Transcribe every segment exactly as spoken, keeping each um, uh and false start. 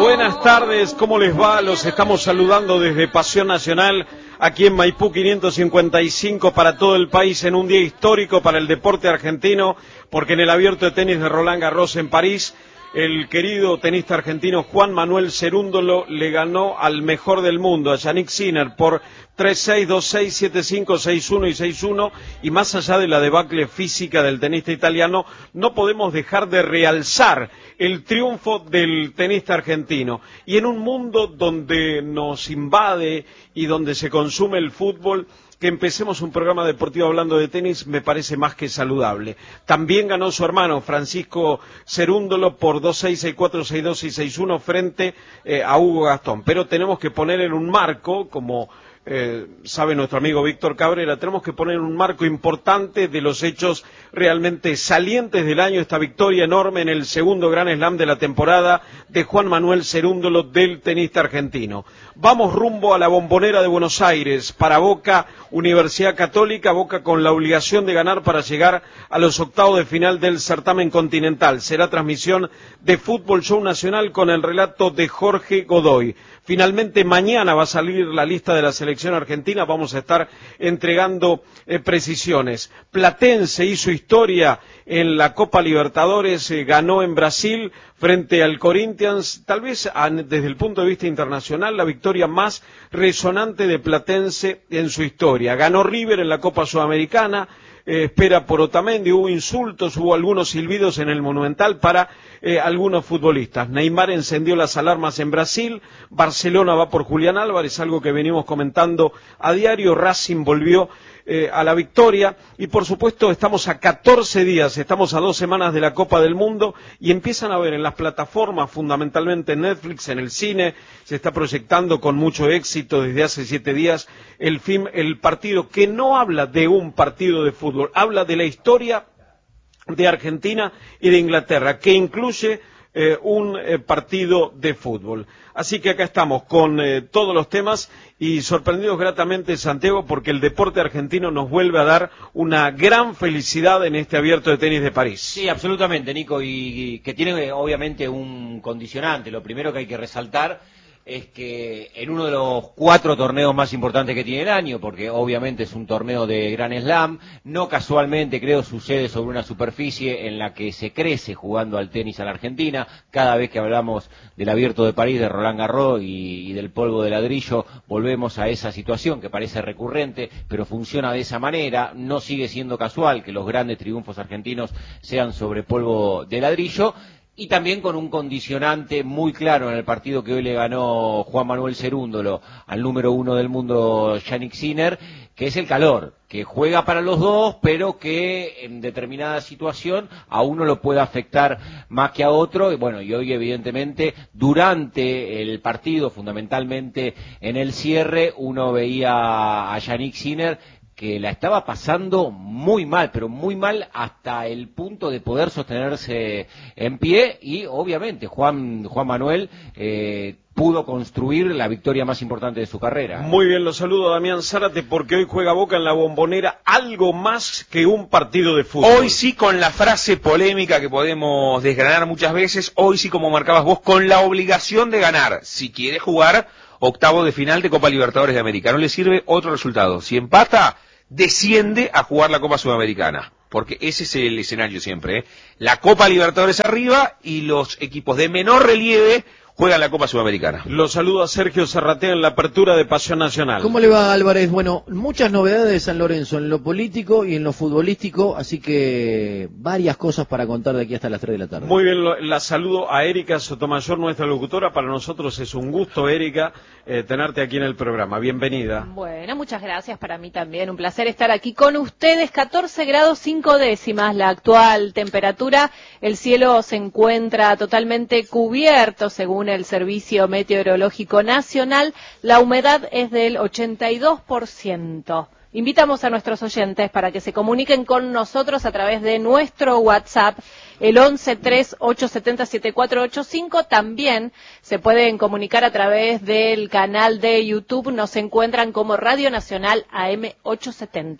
Buenas tardes, ¿cómo les va? Los estamos saludando desde Pasión Nacional, aquí en Maipú quinientos cincuenta y cinco, para todo el país, en un día histórico para el deporte argentino, porque en el abierto de tenis de Roland Garros en París, el querido tenista argentino Juan Manuel Cerúndolo le ganó al mejor del mundo, a Jannik Sinner, por tres seis, dos seis, siete cinco, seis uno y seis uno, y más allá de la debacle física del tenista italiano, no podemos dejar de realzar el triunfo del tenista argentino. Y en un mundo donde nos invade y donde se consume el fútbol, que empecemos un programa deportivo hablando de tenis me parece más que saludable. También ganó su hermano Francisco Cerúndolo por dos seis, seis cuatro, seis dos y seis uno frente eh, a Hugo Gastón. Pero tenemos que poner en un marco, como eh, sabe nuestro amigo Víctor Cabrera, tenemos que poner en un marco importante de los hechos realmente salientes del año, esta victoria enorme en el segundo Grand Slam de la temporada de Juan Manuel Cerúndolo, del tenista argentino. Vamos rumbo a la Bombonera de Buenos Aires para Boca, Universidad Católica, Boca con la obligación de ganar para llegar a los octavos de final del certamen continental. Será transmisión de Fútbol Show Nacional con el relato de Jorge Godoy. Finalmente mañana va a salir la lista de la selección argentina, vamos a estar entregando eh, precisiones. Platense hizo historia en la Copa Libertadores, eh, ganó en Brasil frente al Corinthians, tal vez a, desde el punto de vista internacional, la victoria más resonante de Platense en su historia. Ganó River en la Copa Sudamericana, eh, espera por Otamendi, hubo insultos, hubo algunos silbidos en el Monumental para eh, algunos futbolistas. Neymar encendió las alarmas en Brasil, Barcelona va por Julián Álvarez, algo que venimos comentando a diario, Racing volvió Eh, a la victoria, y por supuesto estamos a catorce días, estamos a dos semanas de la Copa del Mundo, y empiezan a ver en las plataformas, fundamentalmente en Netflix, en el cine, se está proyectando con mucho éxito desde hace siete días el film, el partido que no habla de un partido de fútbol, habla de la historia de Argentina y de Inglaterra, que incluye Eh, un eh, partido de fútbol. Así que acá estamos con eh, todos los temas y sorprendidos gratamente, Santiago, porque el deporte argentino nos vuelve a dar una gran felicidad en este abierto de tenis de París. Sí, absolutamente, Nico, y, y que tiene obviamente un condicionante. Lo primero que hay que resaltar es que en uno de los cuatro torneos más importantes que tiene el año, porque obviamente es un torneo de Grand Slam, no casualmente creo sucede sobre una superficie en la que se crece jugando al tenis a la Argentina. Cada vez que hablamos del Abierto de París, de Roland Garros y, y del polvo de ladrillo, volvemos a esa situación que parece recurrente, pero funciona de esa manera. No sigue siendo casual que los grandes triunfos argentinos sean sobre polvo de ladrillo. Y también con un condicionante muy claro en el partido que hoy le ganó Juan Manuel Cerúndolo al número uno del mundo, Jannik Sinner, que es el calor, que juega para los dos, pero que en determinada situación a uno lo puede afectar más que a otro. Y bueno, y hoy evidentemente durante el partido, fundamentalmente en el cierre, uno veía a Jannik Sinner que la estaba pasando muy mal, pero muy mal hasta el punto de poder sostenerse en pie, y obviamente Juan, Juan Manuel eh, pudo construir la victoria más importante de su carrera. Muy bien, lo saludo a Damián Zárate, porque hoy juega Boca en la Bombonera, algo más que un partido de fútbol. Hoy sí, con la frase polémica que podemos desgranar muchas veces, hoy sí, como marcabas vos, con la obligación de ganar, si quiere jugar octavo de final de Copa Libertadores de América. No le sirve otro resultado. Si empata, desciende a jugar la Copa Sudamericana, porque ese es el escenario siempre, ¿eh? La Copa Libertadores arriba y los equipos de menor relieve juegan la Copa Sudamericana. Lo saludo a Sergio Zarratea en la apertura de Pasión Nacional. ¿Cómo le va, Álvarez? Bueno, muchas novedades de San Lorenzo en lo político y en lo futbolístico, así que varias cosas para contar de aquí hasta las tres de la tarde. Muy bien, lo, la saludo a Erika Sotomayor, nuestra locutora. Para nosotros es un gusto, Erika, eh, tenerte aquí en el programa. Bienvenida. Bueno, muchas gracias, para mí también. Un placer estar aquí con ustedes. catorce grados cinco décimas la actual temperatura. El cielo se encuentra totalmente cubierto, según el Servicio Meteorológico Nacional. La humedad es del ochenta y dos por ciento. Invitamos a nuestros oyentes para que se comuniquen con nosotros a través de nuestro WhatsApp, el once tres ocho siete cero siete cuatro ocho cinco. También se pueden comunicar a través del canal de YouTube, nos encuentran como Radio Nacional A M ochocientos setenta.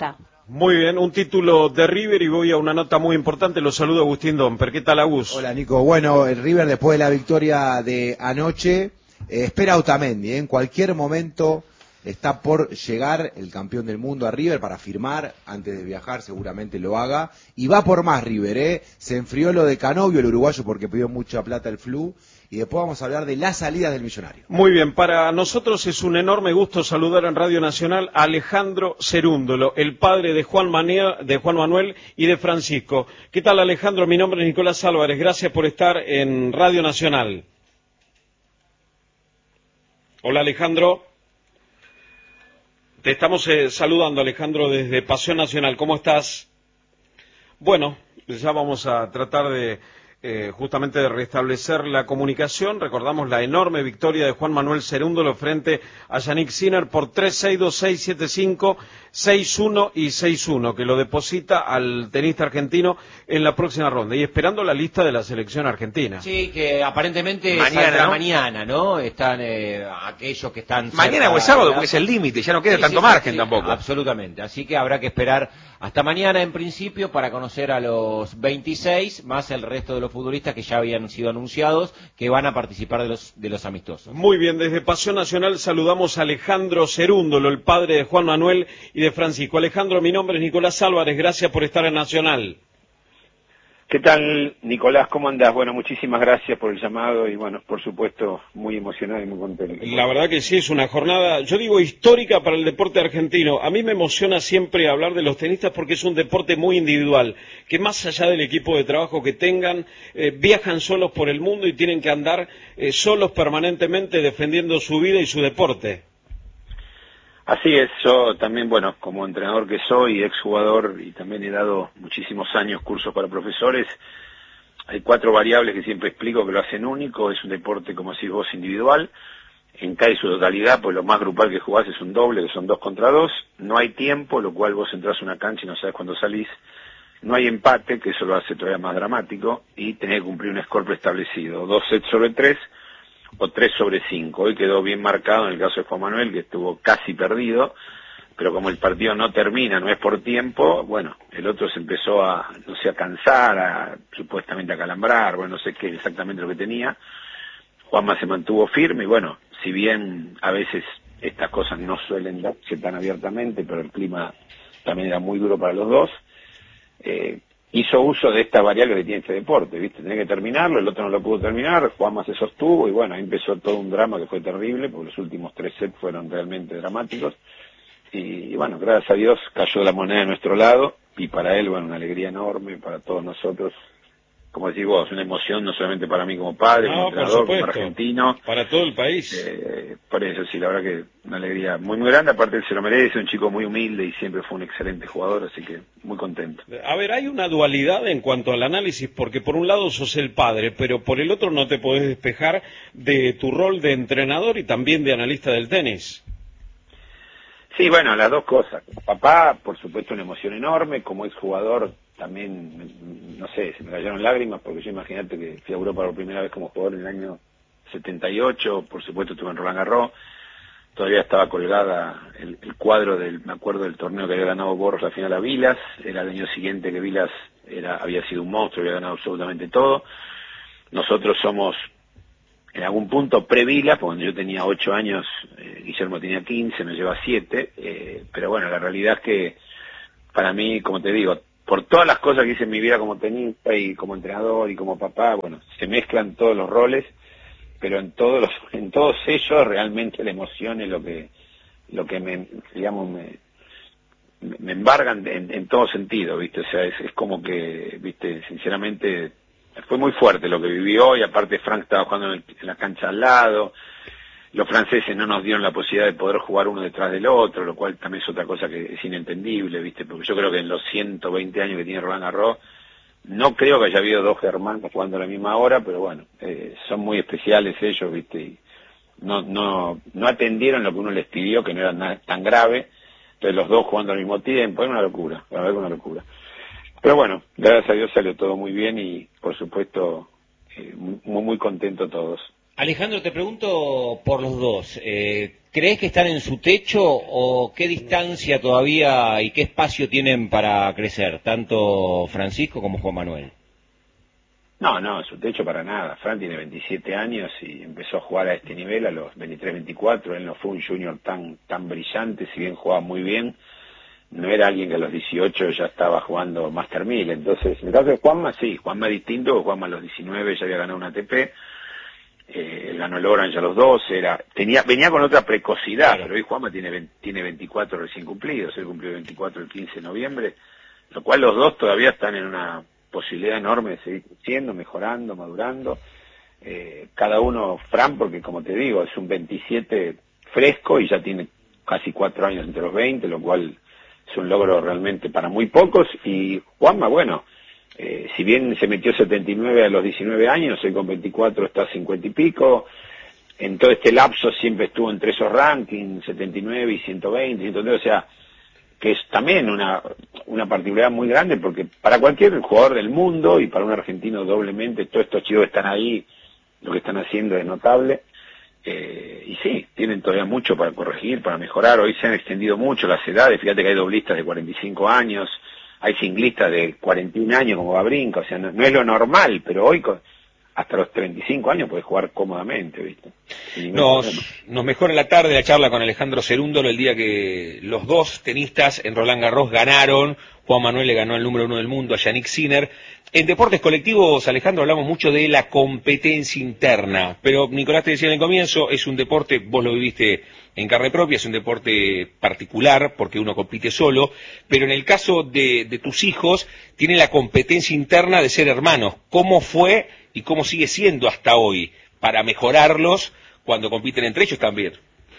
Muy bien, un título de River y voy a una nota muy importante. Lo saludo Agustín Domper. ¿Qué tal, Agus? Hola, Nico. Bueno, el River después de la victoria de anoche eh, espera a Otamendi, ¿eh? En cualquier momento está por llegar el campeón del mundo a River para firmar, antes de viajar seguramente lo haga, y va por más River, ¿eh? Se enfrió lo de Canovio, el uruguayo, porque pidió mucha plata el Flu, y después vamos a hablar de las salidas del Millonario. Muy bien, para nosotros es un enorme gusto saludar en Radio Nacional a Alejandro Cerúndolo, el padre de Juan, Manuel, de Juan Manuel y de Francisco. ¿Qué tal, Alejandro? Mi nombre es Nicolás Álvarez, gracias por estar en Radio Nacional. Hola, Alejandro. Te estamos eh, saludando, Alejandro, desde Pasión Nacional. ¿Cómo estás? Bueno, ya vamos a tratar de eh, justamente de restablecer la comunicación. Recordamos la enorme victoria de Juan Manuel Cerúndolo frente a Yannick Sinner por tres seis dos, seis siete cinco, seis uno y seis uno, que lo deposita al tenista argentino en la próxima ronda. Y esperando la lista de la selección argentina. Sí, que aparentemente mañana, saldrá ¿no? mañana, ¿no? Están eh, aquellos que están... Mañana o el sábado, porque es el límite, ya no queda Sí, tanto sí, margen sí, tampoco. Absolutamente, así que habrá que esperar hasta mañana en principio para conocer a los veintiséis, más el resto de los futbolistas que ya habían sido anunciados, que van a participar de los, de los amistosos. Muy bien, desde Pasión Nacional saludamos a Alejandro Cerúndolo, el padre de Juan Manuel y de Francisco. Alejandro, mi nombre es Nicolás Álvarez, gracias por estar en Nacional. ¿Qué tal, Nicolás? ¿Cómo andás? Bueno, muchísimas gracias por el llamado y, bueno, por supuesto, muy emocionado y muy contento. La verdad que sí, es una jornada, yo digo, histórica para el deporte argentino. A mí me emociona siempre hablar de los tenistas porque es un deporte muy individual, que más allá del equipo de trabajo que tengan, eh, viajan solos por el mundo y tienen que andar eh, solos permanentemente defendiendo su vida y su deporte. Así es, yo también, bueno, como entrenador que soy, exjugador, y también he dado muchísimos años cursos para profesores, hay cuatro variables que siempre explico que lo hacen único. Es un deporte, como decís vos, individual, en casi su totalidad, pues lo más grupal que jugás es un doble, que son dos contra dos, no hay tiempo, lo cual vos entras a una cancha y no sabes cuándo salís, no hay empate, que eso lo hace todavía más dramático, y tenés que cumplir un score preestablecido, dos sets sobre tres, o tres sobre cinco. Hoy quedó bien marcado en el caso de Juan Manuel, que estuvo casi perdido, pero como el partido no termina, no es por tiempo, bueno, el otro se empezó a, no sé, a cansar, a, supuestamente a calambrar, bueno, no sé qué exactamente lo que tenía. Juanma se mantuvo firme y, bueno, si bien a veces estas cosas no suelen darse tan abiertamente, pero el clima también era muy duro para los dos, eh, hizo uso de esta variable que tiene este deporte, ¿viste? Tenía que terminarlo, el otro no lo pudo terminar, Juanma se sostuvo y, bueno, ahí empezó todo un drama que fue terrible, porque los últimos tres sets fueron realmente dramáticos. Y, y bueno, gracias a Dios cayó la moneda de nuestro lado, y para él, bueno, una alegría enorme, para todos nosotros, como decís vos, una emoción no solamente para mí como padre, No, como por entrenador, como supuesto, argentino. para todo el país. Eh, por eso sí, la verdad que una alegría muy muy grande, aparte él se lo merece, un chico muy humilde y siempre fue un excelente jugador, así que muy contento. A ver, hay una dualidad en cuanto al análisis, porque por un lado sos el padre, pero por el otro no te podés despejar de tu rol de entrenador y también de analista del tenis. Sí, bueno, las dos cosas. Como papá, por supuesto, una emoción enorme. Como exjugador, también, no sé, se me cayeron lágrimas, porque yo imagínate que fui a Europa por primera vez como jugador en el año setenta y ocho, por supuesto estuve en Roland Garros, todavía estaba colgada el, el cuadro del, me acuerdo del torneo que había ganado Borros la final a Vilas, era el año siguiente que Vilas era, había sido un monstruo, había ganado absolutamente todo. Nosotros somos, en algún punto, pre-Vilas, porque cuando yo tenía ocho años, eh, Guillermo tenía quince, me lleva siete, eh, pero bueno, la realidad es que para mí, como te digo, por todas las cosas que hice en mi vida como tenista y como entrenador y como papá, bueno, se mezclan todos los roles, pero en todos los, en todos ellos realmente la emoción es lo que, lo que me, digamos, me, me embargan en, en todo sentido, ¿viste? O sea, es, es como que, ¿viste? Sinceramente, fue muy fuerte lo que viví hoy, aparte Frank estaba jugando en, el, en la cancha al lado, los franceses no nos dieron la posibilidad de poder jugar uno detrás del otro, lo cual también es otra cosa que es inentendible, ¿viste? Porque yo creo que en los ciento veinte años que tiene Roland Garros, no creo que haya habido dos germanos jugando a la misma hora, pero bueno, eh, son muy especiales ellos, ¿viste? Y no, no, no atendieron lo que uno les pidió, que no era nada, tan grave, entonces los dos jugando al mismo tiempo, era una locura, la verdad que una locura. Pero bueno, gracias a Dios salió todo muy bien y, por supuesto, eh, muy, muy contento todos. Alejandro, te pregunto por los dos. Eh, ¿Crees que están en su techo o qué distancia todavía y qué espacio tienen para crecer, tanto Francisco como Juan Manuel? No, no, su techo para nada. Fran tiene veintisiete años y empezó a jugar a este nivel a los veintitrés, veinticuatro. Él no fue un junior tan tan brillante, si bien jugaba muy bien. No era alguien que a los dieciocho ya estaba jugando Master mil. Entonces, en el caso de Juanma, sí. Juanma es distinto. Juanma a los diecinueve ya había ganado una A T P. Eh, él ganó el Orange a los doce. Era, tenía, venía con otra precocidad, claro. Pero hoy Juanma tiene, veinte, tiene veinticuatro recién cumplidos. Él cumplió veinticuatro el quince de noviembre. Lo cual los dos todavía están en una posibilidad enorme de seguir creciendo, mejorando, madurando. Eh, cada uno, Fran, porque como te digo, es un veintisiete fresco y ya tiene casi cuatro años entre los veinte, lo cual es un logro realmente para muy pocos. Y Juanma, bueno, eh, si bien se metió setenta y nueve a los diecinueve años, hoy con veinticuatro está a cincuenta y pico. En todo este lapso siempre estuvo entre esos rankings, setenta y nueve y ciento veinte, ciento treinta, o sea, que es también una, una particularidad muy grande, porque para cualquier jugador del mundo y para un argentino doblemente, todos estos chicos que están ahí, lo que están haciendo es notable. Eh, y sí, tienen todavía mucho para corregir, para mejorar. Hoy se han extendido mucho las edades. Fíjate que hay doblistas de cuarenta y cinco años, hay singlistas de cuarenta y un años como Babrinka, o sea, no, no es lo normal, pero hoy con, hasta los treinta y cinco años puedes jugar cómodamente, ¿viste? Nos, nos mejora la tarde la charla con Alejandro Cerúndolo el día que los dos tenistas en Roland Garros ganaron. Juan Manuel le ganó al número uno del mundo a Yannick Sinner. En deportes colectivos, Alejandro, hablamos mucho de la competencia interna, pero Nicolás te decía en el comienzo, es un deporte, vos lo viviste en carne propia, es un deporte particular porque uno compite solo, pero en el caso de, de tus hijos, tienen la competencia interna de ser hermanos. ¿Cómo fue y cómo sigue siendo hasta hoy para mejorarlos cuando compiten entre ellos también?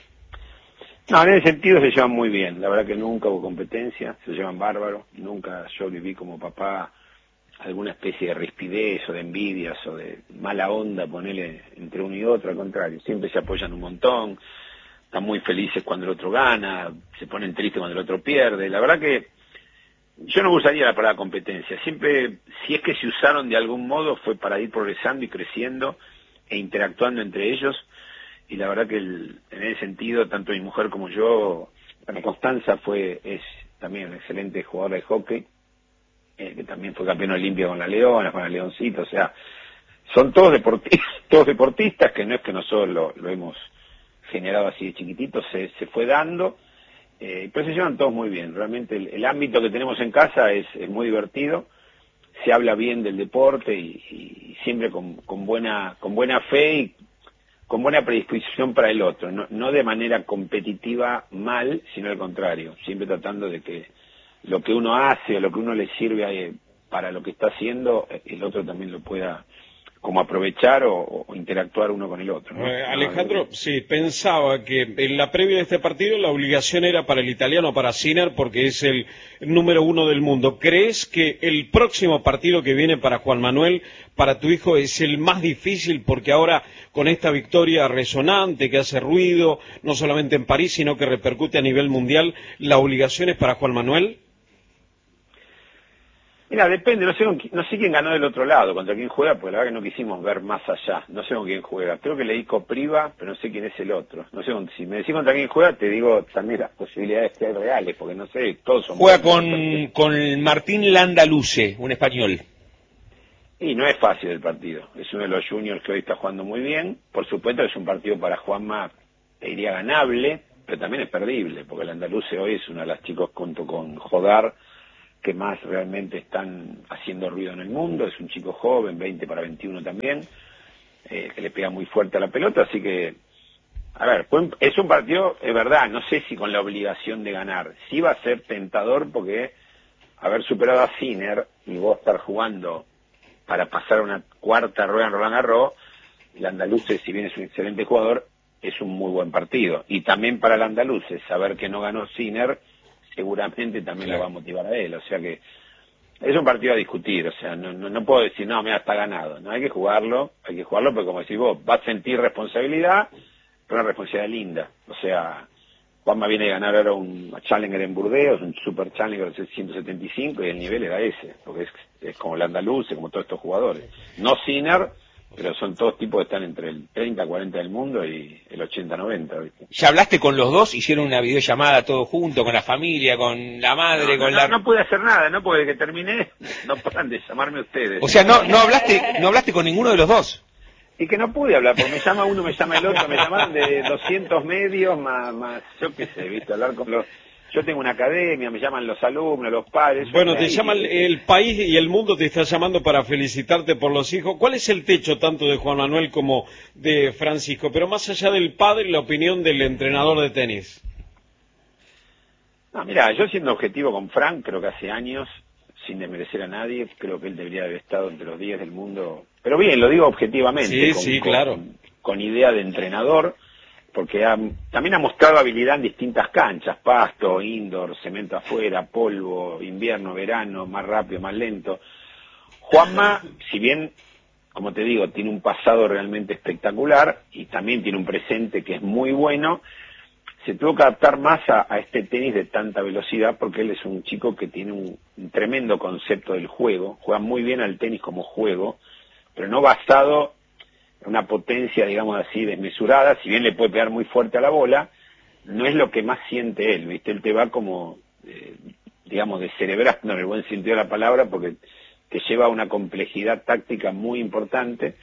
No, en ese sentido se llevan muy bien. La verdad que nunca hubo competencia, se llevan bárbaro. Nunca yo viví como papá alguna especie de rispidez o de envidias o de mala onda, ponerle entre uno y otro, al contrario. Siempre se apoyan un montón, están muy felices cuando el otro gana, se ponen tristes cuando el otro pierde. La verdad que yo no usaría la palabra competencia. Siempre, si es que se usaron de algún modo, fue para ir progresando y creciendo e interactuando entre ellos. Y la verdad que el, en ese sentido, tanto mi mujer como yo, bueno, Constanza fue, es también un excelente jugador de hockey, eh, que también fue campeón olímpico con la Leona, con la Leoncito, o sea, son todos deportistas, todos deportistas que no es que nosotros lo, lo hemos generado así de chiquititos, se, se fue dando, eh, pero se llevan todos muy bien. Realmente el, el ámbito que tenemos en casa es, es muy divertido, se habla bien del deporte y, y siempre con, con buena, con buena fe y con buena predisposición para el otro, no, no de manera competitiva mal, sino al contrario, siempre tratando de que lo que uno hace o lo que uno le sirve para lo que está haciendo, el otro también lo pueda como aprovechar o, o interactuar uno con el otro, ¿no? Eh, Alejandro, sí, pensaba que en la previa de este partido la obligación era para el italiano, para Sinner, porque es el número uno del mundo. ¿Crees que el próximo partido que viene para Juan Manuel, para tu hijo, es el más difícil? Porque ahora, con esta victoria resonante que hace ruido, no solamente en París, sino que repercute a nivel mundial, ¿la obligación es para Juan Manuel? Mira, depende, no sé, no sé quién ganó del otro lado, contra quién juega, porque la verdad que no quisimos ver más allá, no sé con quién juega. Creo que leí Copriva, pero no sé quién es el otro. No sé, si me decís contra quién juega, te digo también las posibilidades que hay reales, porque no sé, todos son... Juega con, con Martín Landaluce, un español. Y no es fácil el partido, es uno de los juniors que hoy está jugando muy bien. Por supuesto es un partido para Juanma, te diría ganable, pero también es perdible, porque el Andaluce hoy es uno de los chicos junto con Jodar que más realmente están haciendo ruido en el mundo. Es un chico joven, veinte para veintiuno también, eh, que le pega muy fuerte a la pelota, así que, a ver, es un partido, es verdad, no sé si con la obligación de ganar, sí va a ser tentador porque haber superado a Sinner y vos estar jugando para pasar una cuarta rueda en Roland Garros, el Andaluce, si bien es un excelente jugador, es un muy buen partido. Y también para el Andaluce, saber que no ganó Sinner, seguramente también claro. Lo va a motivar a él, o sea que es un partido a discutir, o sea, no, no, no puedo decir, no, mira, está ganado, no, hay que jugarlo, hay que jugarlo, porque como decís vos, vas a sentir responsabilidad, pero una responsabilidad linda, o sea, Juanma viene a ganar ahora un Challenger en Burdeos, un Super Challenger de ciento setenta y cinco, y el nivel era ese, porque es, es como el Andaluz, como todos estos jugadores, no Sinner, pero son todos tipos que están entre el treinta cuarenta del mundo y el ochenta noventa, ¿viste? ¿Ya hablaste con los dos? ¿Hicieron una videollamada todos juntos, con la familia, con la madre, no, con no, la...? No pude hacer nada, ¿no? Porque desde que terminé, no paran de llamarme ustedes. O sea, no, no hablaste, no hablaste con ninguno de los dos. Y que no pude hablar, porque me llama uno, me llama el otro, me llamaron de doscientos medios, más, más yo qué sé, ¿viste? Hablar con los... Yo tengo una academia, me llaman los alumnos, los padres... Bueno, te llama el, el país y el mundo te está llamando para felicitarte por los hijos. ¿Cuál es el techo tanto de Juan Manuel como de Francisco? Pero más allá del padre, la opinión del entrenador de tenis. No, mira, yo siendo objetivo con Frank, creo que hace años, sin desmerecer a nadie, creo que él debería haber estado entre los diez del mundo. Pero bien, lo digo objetivamente, sí, con, sí, con, claro. con idea de entrenador, porque ha, también ha mostrado habilidad en distintas canchas, pasto, indoor, cemento afuera, polvo, invierno, verano, más rápido, más lento. Juanma, si bien, como te digo, tiene un pasado realmente espectacular y también tiene un presente que es muy bueno, se tuvo que adaptar más a, a este tenis de tanta velocidad porque él es un chico que tiene un, un tremendo concepto del juego, juega muy bien al tenis como juego, pero no basado en una potencia, digamos así, desmesurada, si bien le puede pegar muy fuerte a la bola, no es lo que más siente él, ¿viste? Él te va como, eh, digamos, descerebrando en el buen sentido de la palabra, porque te lleva a una complejidad táctica muy importante,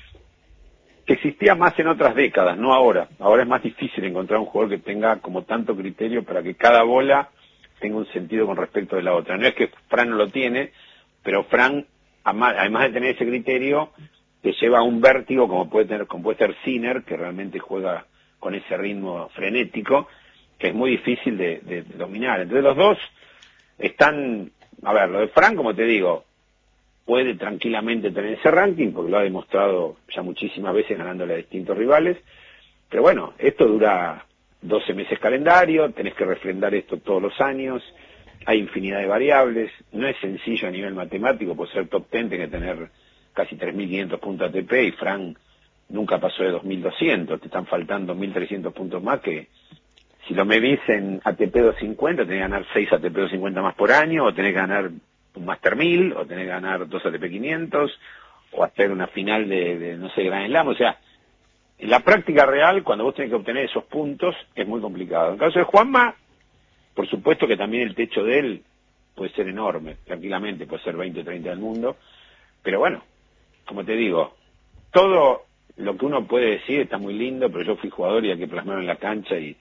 que existía más en otras décadas, no ahora. Ahora es más difícil encontrar un jugador que tenga como tanto criterio para que cada bola tenga un sentido con respecto de la otra. No es que Fran no lo tiene, pero Fran, además de tener ese criterio, te lleva a un vértigo como puede tener, como puede ser Sinner, que realmente juega con ese ritmo frenético, que es muy difícil de, de, de dominar. Entonces los dos están, a ver, lo de Fran, como te digo, puede tranquilamente tener ese ranking, porque lo ha demostrado ya muchísimas veces ganándole a distintos rivales, pero bueno, esto dura doce meses calendario, tenés que refrendar esto todos los años, hay infinidad de variables, no es sencillo a nivel matemático, por ser top ten tenés que tener casi tres mil quinientos puntos A T P y Fran nunca pasó de dos mil doscientos, te están faltando mil trescientos puntos más que si lo medís en A T P doscientos cincuenta tenés que ganar seis A T P doscientos cincuenta más por año, o tenés que ganar un Master mil, o tenés que ganar dos A T P quinientos, o hacer una final de, de no sé, Grand Slam, o sea, en la práctica real, cuando vos tenés que obtener esos puntos, es muy complicado. En el caso de Juanma, por supuesto que también el techo de él puede ser enorme, tranquilamente, puede ser veinte o treinta del mundo, pero bueno, como te digo, todo lo que uno puede decir está muy lindo, pero yo fui jugador y hay que plasmarlo en la cancha y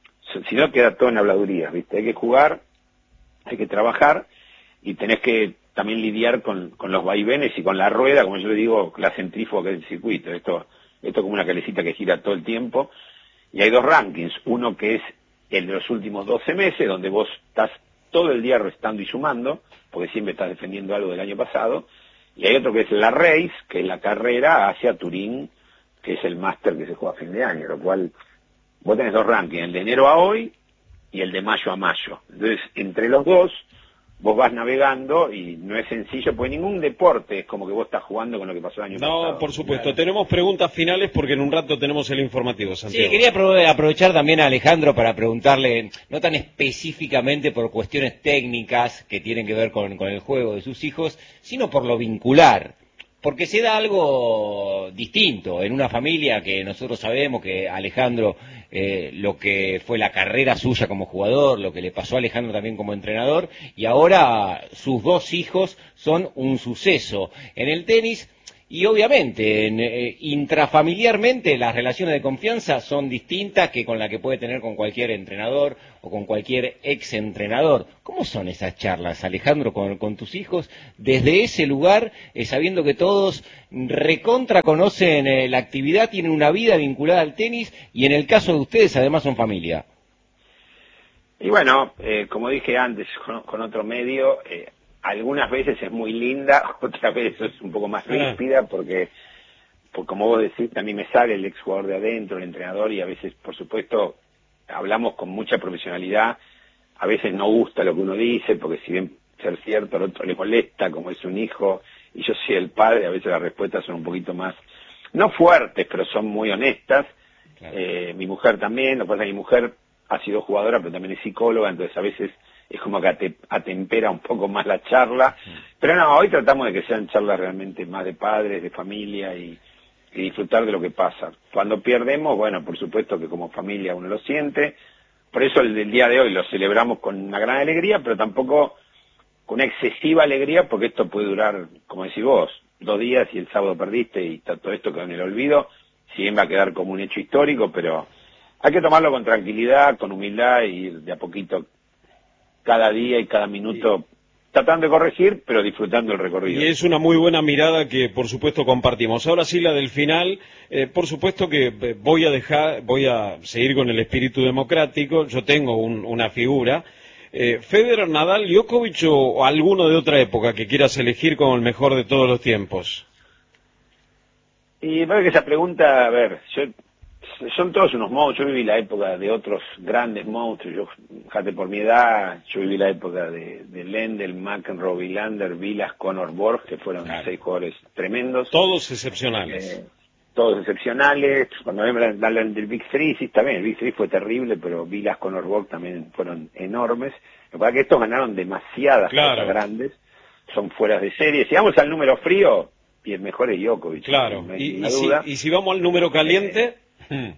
si no queda todo en habladurías, ¿viste? Hay que jugar, hay que trabajar y tenés que también lidiar con, con los vaivenes y con la rueda, como yo le digo, la centrífuga que es el circuito. Esto, esto como una calecita que gira todo el tiempo. Y hay dos rankings, uno que es el de los últimos doce meses, donde vos estás todo el día restando y sumando, porque siempre estás defendiendo algo del año pasado, y hay otro que es la race, que es la carrera hacia Turín, que es el máster que se juega a fin de año, lo cual vos tenés dos rankings, el de enero a hoy y el de mayo a mayo. Entonces, entre los dos, vos vas navegando y no es sencillo, porque ningún deporte es como que vos estás jugando con lo que pasó el año no, pasado. No, por supuesto. Claro. Tenemos preguntas finales porque en un rato tenemos el informativo, Santiago. Sí, quería aprovechar también a Alejandro para preguntarle, no tan específicamente por cuestiones técnicas que tienen que ver con, con el juego de sus hijos, sino por lo vincular. Porque se da algo distinto en una familia que nosotros sabemos que Alejandro, eh, lo que fue la carrera suya como jugador, lo que le pasó a Alejandro también como entrenador, y ahora sus dos hijos son un suceso en el tenis. Y obviamente, en, eh, intrafamiliarmente, las relaciones de confianza son distintas que con la que puede tener con cualquier entrenador o con cualquier ex entrenador. ¿Cómo son esas charlas, Alejandro, con, con tus hijos, desde ese lugar, eh, sabiendo que todos recontra conocen eh, la actividad, tienen una vida vinculada al tenis y en el caso de ustedes, además, son familia? Y bueno, eh, como dije antes con, con otro medio, eh, algunas veces es muy linda, otras veces es un poco más ríspida, porque, porque como vos decís, también me sale el ex jugador de adentro, el entrenador, y a veces, por supuesto, hablamos con mucha profesionalidad, a veces no gusta lo que uno dice, porque si bien ser cierto, al otro le molesta, como es un hijo, y yo soy el padre, a veces las respuestas son un poquito más, no fuertes, pero son muy honestas. Claro. Eh, mi mujer también, lo que pasa es que mi mujer ha sido jugadora, pero también es psicóloga, entonces a veces es como que atempera un poco más la charla, pero no, hoy tratamos de que sean charlas realmente más de padres, de familia, y, y disfrutar de lo que pasa. Cuando perdemos, bueno, por supuesto que como familia uno lo siente, por eso el del día de hoy lo celebramos con una gran alegría, pero tampoco con una excesiva alegría, porque esto puede durar, como decís vos, dos días y el sábado perdiste y está todo esto quedó en el olvido, si bien va a quedar como un hecho histórico, pero hay que tomarlo con tranquilidad, con humildad y ir de a poquito cada día y cada minuto tratando de corregir, pero disfrutando el recorrido. Y es una muy buena mirada que, por supuesto, compartimos. Ahora sí, la del final, eh, por supuesto que eh, voy a dejar, voy a seguir con el espíritu democrático. Yo tengo un, una figura. Eh, Federer, Nadal, Djokovic o, o alguno de otra época que quieras elegir como el mejor de todos los tiempos. Y me parece que esa pregunta, a ver, yo, son todos unos monstruos. Yo viví la época de otros grandes monstruos. Yo, fíjate, por mi edad, yo viví la época de, de Lendl, McEnroe, Wilander, Vilas, Conor Borg, que fueron claro. seis jugadores tremendos. Todos excepcionales. Eh, todos excepcionales. Cuando hablan del Big Three, sí, también, el Big Three fue terrible, pero Vilas, Conor Borg también fueron enormes. Lo que pasa es que estos ganaron demasiadas claro. cosas grandes, son fueras de serie. Si vamos al número frío, y el mejor es Djokovic. Claro, no y, y, si, y si vamos al número caliente... Eh,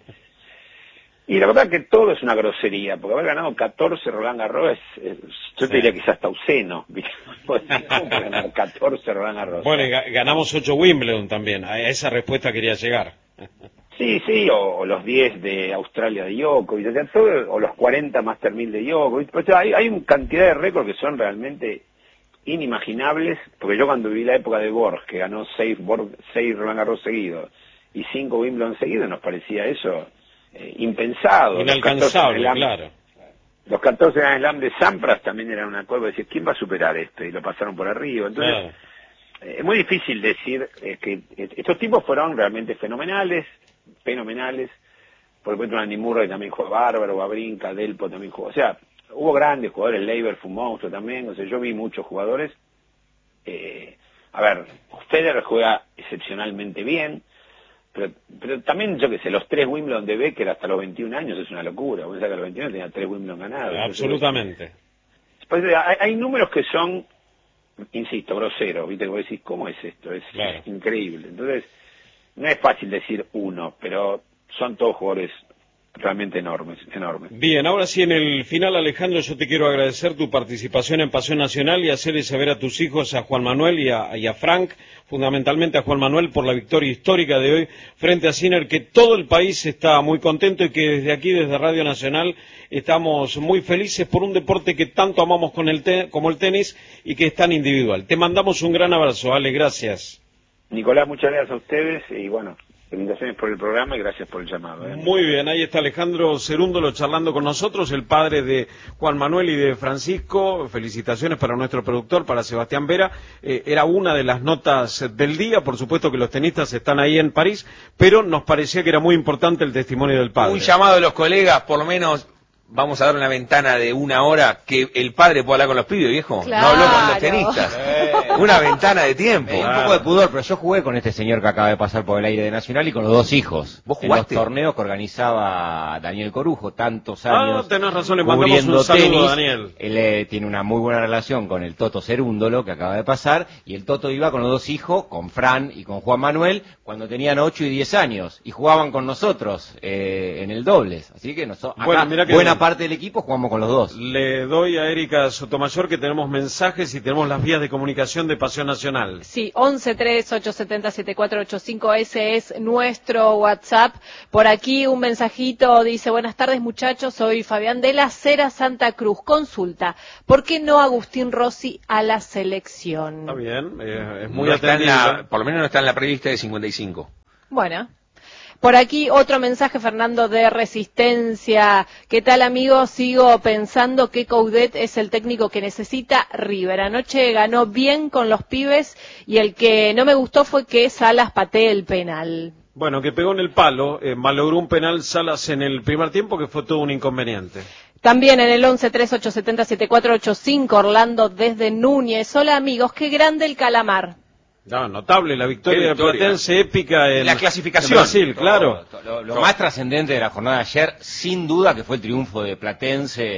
y la verdad que todo es una grosería, porque haber ganado catorce Roland Garros, es, es, yo sí. te diría que es hasta obsceno. ¿Cómo ganar catorce Roland Garros? Bueno, y ganamos ocho Wimbledon también, a esa respuesta quería llegar. Sí, sí, o, o los diez de Australia de Djokovic, o, sea, todo, o los cuarenta Master mil de Djokovic. O sea, hay, hay una cantidad de récords que son realmente inimaginables, porque yo cuando viví la época de Borg, que ganó seis, Borg, seis Roland Garros seguidos y cinco Wimbledon seguidos, nos parecía eso eh, impensado. Inalcanzable, los claro. Los catorce Grand Slam de Sampras también eran una cosa, decir, ¿quién va a superar esto? Y lo pasaron por arriba. Entonces, claro. eh, es muy difícil decir eh, que eh, estos tipos fueron realmente fenomenales, fenomenales. Por ejemplo, Andy Murray también jugó bárbaro, Wawrinka, Delpo también jugó. O sea, hubo grandes jugadores, Leiber fue un monstruo también, o sea, yo vi muchos jugadores. Eh, a ver, Federer juega excepcionalmente bien, pero, pero también, yo qué sé, los tres Wimbledon de Becker hasta los veintiún años es una locura. Vos sabés que a los veintiuno tenía tres Wimbledon ganados. Absolutamente. Pues, hay, hay números que son, insisto, groseros, ¿viste? Vos decís, ¿cómo es esto? Es claro. increíble. Entonces, no es fácil decir uno, pero son todos jugadores realmente enormes, enormes. Bien, ahora sí, en el final, Alejandro, yo te quiero agradecer tu participación en Pasión Nacional y hacerle saber a tus hijos, a Juan Manuel y a, y a Frank, fundamentalmente a Juan Manuel, por la victoria histórica de hoy frente a Sinner, que todo el país está muy contento y que desde aquí, desde Radio Nacional, estamos muy felices por un deporte que tanto amamos con el te como el tenis y que es tan individual. Te mandamos un gran abrazo, Ale, gracias. Nicolás, muchas gracias a ustedes y bueno, felicitaciones por el programa y gracias por el llamado. ¿eh? Muy bien, ahí está Alejandro Cerúndolo charlando con nosotros, el padre de Juan Manuel y de Francisco. Felicitaciones para nuestro productor, para Sebastián Vera. Eh, era una de las notas del día, por supuesto que los tenistas están ahí en París, pero nos parecía que era muy importante el testimonio del padre. Un llamado de los colegas, por lo menos... Vamos a dar una ventana de una hora que el padre pueda hablar con los pibes, viejo. Claro. No habló con los tenistas. Eh. Una ventana de tiempo. Eh, un poco de pudor, pero yo jugué con este señor que acaba de pasar por el aire de Nacional y con los dos hijos. ¿Vos jugaste? En los torneos que organizaba Daniel Corujo, tantos años. Ah, tenés razón, le mandamos un saludo tenis. a Daniel. Él eh, tiene una muy buena relación con el Toto Cerúndolo, que acaba de pasar, y el Toto iba con los dos hijos, con Fran y con Juan Manuel, cuando tenían ocho y diez años, y jugaban con nosotros eh, en el dobles. Así que nosotros, bueno, mirá que buena bien. parte del equipo jugamos con los dos. Le doy a Erika Sotomayor que tenemos mensajes y tenemos las vías de comunicación de Pasión Nacional. Sí, once tres ocho siete cero siete cuatro ocho cinco, ese es nuestro WhatsApp. Por aquí un mensajito dice, buenas tardes muchachos, soy Fabián de la Cera Santa Cruz. Consulta, ¿por qué no Agustín Rossi a la selección? Está bien, eh, es muy no está en atendido. la, por lo menos no está en la prelista de cincuenta y cinco. Bueno. Por aquí otro mensaje, Fernando de Resistencia. ¿Qué tal, amigos? Sigo pensando que Coudet es el técnico que necesita River. Anoche ganó bien con los pibes y el que no me gustó fue que Salas patee el penal. Bueno, que pegó en el palo, eh, malogró un penal Salas en el primer tiempo que fue todo un inconveniente. También en el once tres ocho siete cero siete cuatro ocho cinco, Orlando desde Núñez. Hola, amigos, qué grande el calamar. No, notable la victoria, victoria. de Platense, épica en la clasificación. en Brasil, claro. Lo, lo, lo más trascendente de la jornada de ayer, sin duda, que fue el triunfo de Platense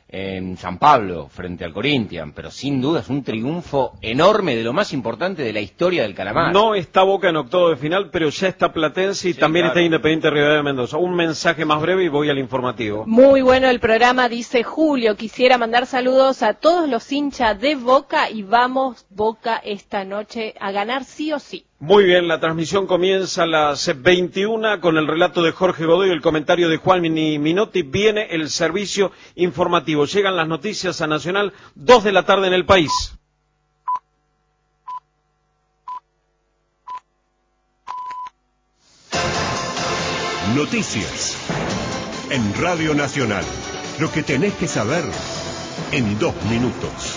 en San Pablo frente al Corinthians, pero sin duda es un triunfo enorme, de lo más importante de la historia del Calamar. No está Boca en octavo de final, pero ya está Platense y Sí, también claro. está Independiente Rivadavia de Mendoza. Un mensaje más breve y voy al informativo. Muy bueno el programa, dice Julio. Quisiera mandar saludos a todos los hinchas de Boca y vamos Boca esta noche a ganar sí o sí. Muy bien, la transmisión comienza a las veintiuna con el relato de Jorge Godoy y el comentario de Juan Minotti. Viene el servicio informativo. Llegan las noticias a Nacional, dos de la tarde en el país. Noticias en Radio Nacional. Lo que tenés que saber en dos minutos.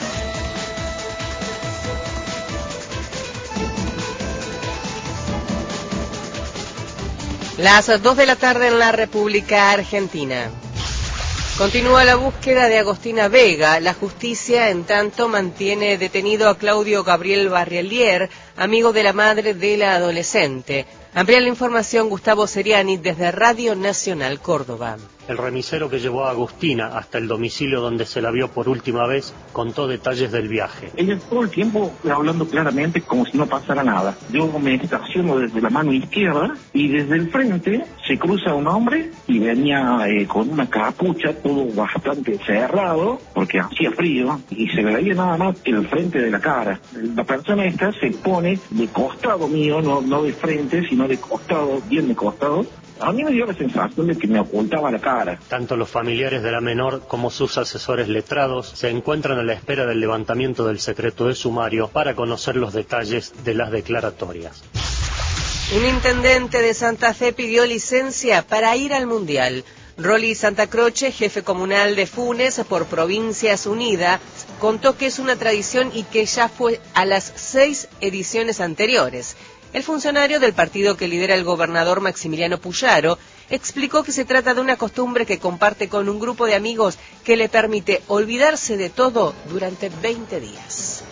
Las dos de la tarde en la República Argentina. Continúa la búsqueda de Agostina Vega. La justicia, en tanto, mantiene detenido a Claudio Gabriel Barrielier, amigo de la madre de la adolescente. Amplía la información Gustavo Seriani desde Radio Nacional Córdoba. El remisero que llevó a Agustina hasta el domicilio donde se la vio por última vez contó detalles del viaje. Ella todo el tiempo hablando claramente como si no pasara nada. Yo me estaciono desde la mano izquierda y desde el frente se cruza un hombre y venía eh, con una capucha, todo bastante cerrado porque hacía frío y se le veía nada más que el frente de la cara. La persona esta se pone de costado mío, no, no de frente, sino de costado, bien de costado. A mí me dio la sensación de que me ocultaba la cara. Tanto los familiares de la menor como sus asesores letrados se encuentran a la espera del levantamiento del secreto de sumario para conocer los detalles de las declaratorias. Un intendente de Santa Fe pidió licencia para ir al Mundial. Rolly Santa Croce, jefe comunal de Funes por Provincias Unidas, contó que es una tradición y que ya fue a las seis ediciones anteriores. El funcionario del partido que lidera el gobernador Maximiliano Puyaro explicó que se trata de una costumbre que comparte con un grupo de amigos que le permite olvidarse de todo durante veinte días.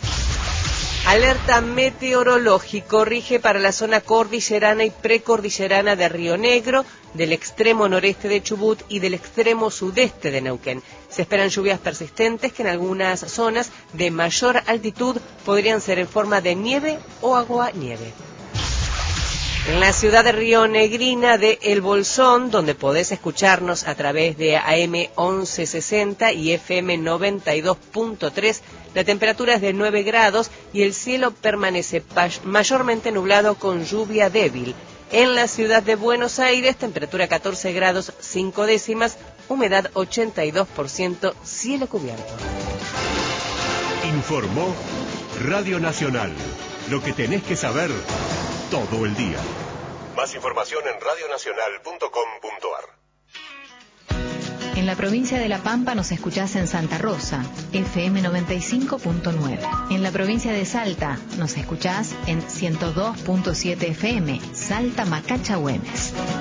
Alerta meteorológico rige para la zona cordillerana y precordillerana de Río Negro, del extremo noreste de Chubut y del extremo sudeste de Neuquén. Se esperan lluvias persistentes que en algunas zonas de mayor altitud podrían ser en forma de nieve o aguanieve. En la ciudad de Río Negrina de El Bolsón, donde podés escucharnos a través de A M once sesenta y F M noventa y dos punto tres, la temperatura es de nueve grados y el cielo permanece mayormente nublado con lluvia débil. En la ciudad de Buenos Aires, temperatura catorce grados cinco décimas, humedad ochenta y dos por ciento, cielo cubierto. Informó Radio Nacional. Lo que tenés que saber todo el día. Más información en radio nacional punto com punto a r. En la provincia de La Pampa nos escuchás en Santa Rosa, F M noventa y cinco punto nueve. En la provincia de Salta nos escuchás en ciento dos punto siete F M, Salta Macacha Güemes.